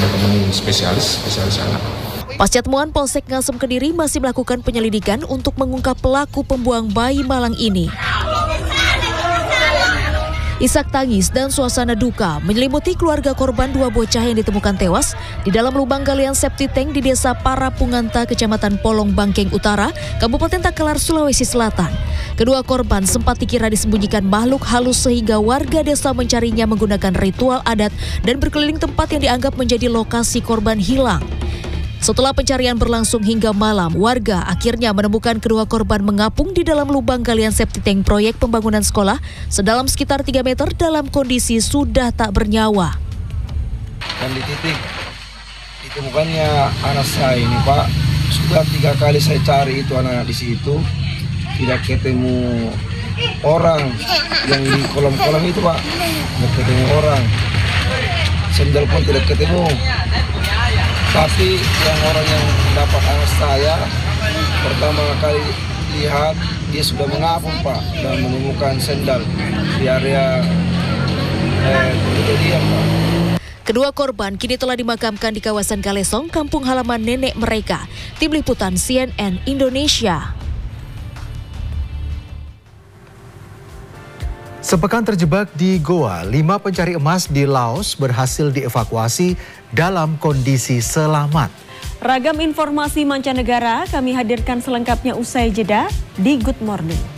teman-teman spesialis anak. Pasca temuan, Polsek Ngasem Kediri masih melakukan penyelidikan untuk mengungkap pelaku pembuang bayi malang ini. Isak tangis dan suasana duka menyelimuti keluarga korban dua bocah yang ditemukan tewas di dalam lubang galian septic tank di Desa Parapunganta, Kecamatan Polong Bangkeng Utara, Kabupaten Takalar, Sulawesi Selatan. Kedua korban sempat dikira disembunyikan makhluk halus sehingga warga desa mencarinya menggunakan ritual adat dan berkeliling tempat yang dianggap menjadi lokasi korban hilang. Setelah pencarian berlangsung hingga malam, warga akhirnya menemukan kedua korban mengapung di dalam lubang galian septic tank proyek pembangunan sekolah sedalam sekitar 3 meter dalam kondisi sudah tak bernyawa. Dan di titik ditemukannya anak saya ini, Pak, sudah 3 kali saya cari itu anak di situ, tidak ketemu orang yang di kolam-kolam itu, Pak, tidak ketemu orang, sendal pun tidak ketemu. Tapi yang orang yang dapat anak saya pertama kali lihat dia sudah mengapung, Pak, dan menemukan sendal di area kejadian, Pak. Kedua korban kini telah dimakamkan di kawasan Kalesong, kampung halaman nenek mereka. Tim Liputan CNN Indonesia. Sepekan terjebak di Goa, 5 pencari emas di Laos berhasil dievakuasi dalam kondisi selamat. Ragam informasi mancanegara kami hadirkan selengkapnya usai jeda di Good Morning.